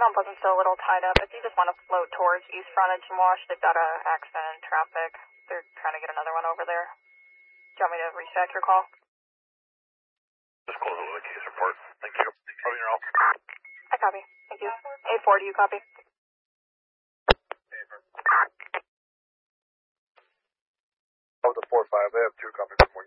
Mount Pleasant's still a little tied up. If you just want to float towards East Frontage and Wash, they've got an accident in traffic. They're trying to get another one over there. Do you want me to restack your call? Just close it with a case report. Thank you. Copy your all. I copy. Thank you. A4, do you copy? Oh, the 4-5. They have 2 copies.